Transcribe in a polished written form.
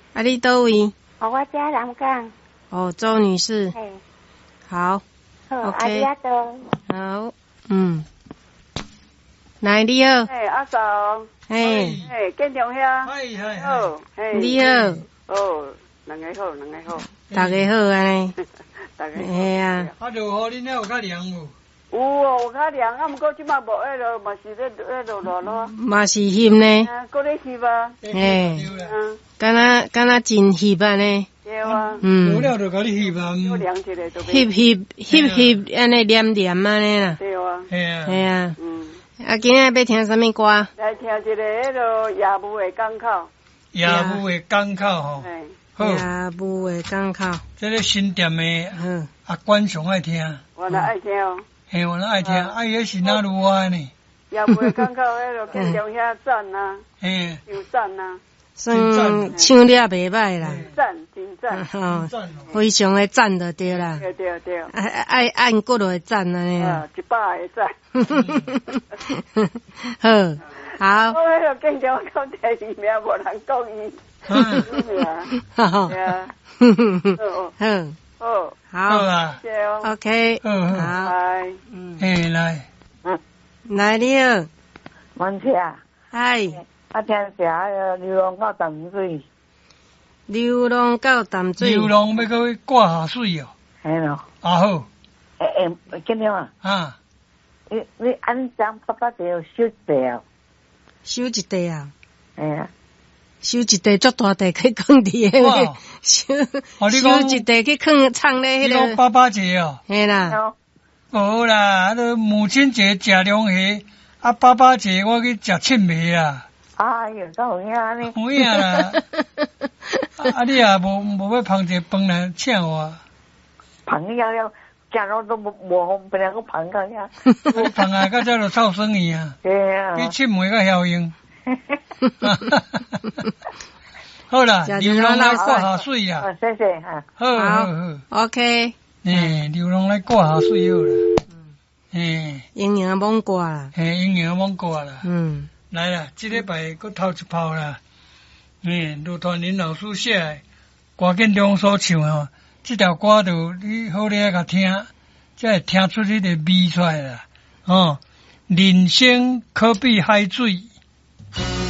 啊，你倒位？ 我家南港。 哦，周女士。 嘿。 好。 好 OK。 阿多。 好。来，你好。 阿嫂。建中兄。好。 你好。 哦，两个好。 大家好安尼。 大家好。 嘿啊。 落雨恁遐有较凉无？ 有哦，有较凉，不过即马无迄落，嘛是咧落落。 嘛是翕呢。 搁咧翕啊。 嘿。敢若真翕安尼。 对啊。 无了就甲你翕啊。 凉一个就。 翕安尼黏黏安尼啦。 对啊。 嘿啊。啊，今仔要听啥物歌？ 来听一个迄落夜幕的港口。 夜幕的港口吼。 好。夜幕的港口。 这个新店的阿管上爱听。 我来爱听哦。 嘿，我爱听，伊是哪路话呢？ 夜幕的港口迄落建中遐赞啊。 嘿。 有赞啊。 算唱了袂歹啦。 真赞。 非常的赞就对啦。 对。 爱按骨的赞安尼。 100个赞。 好。 我迄个建中到第2名，无人讲伊。 好啦。 OK。 好。嘿，来。 来，你好。 王姐。 嗨。 听写流浪到淡水。 流浪到淡水。 流浪要搁挂下水哦。 嘿咯。 啊好。 建中啊。 啊。 你安张爸爸就收一地啊？ 收一地啊？ 哎呀。 收一地足大地去放伫迄个。收一地去放藏咧迄个。 你讲爸爸节哦？ 嘿啦。 无啦，母亲节食凉虾，爸爸节我去食青梅啦。 哎呀，够有影呢。 有影啦。你也无要捧一个饭来请我。 捧了，食了都无方便，我捧到呀。 捧啊，到这就臭生意啊。 对啊。 比青梅较效用。好啦，流浪来挂下水啊。 谢谢哈。 好。 OK。 流浪来挂下水好啦。 营养猛挂啦。 营养猛挂啦。来啦，这礼拜搁头一炮啦。陆团林老师写的歌建中所唱吼，这条歌就你好咧甲听，才会听出你的味出来啦。人生可比海水。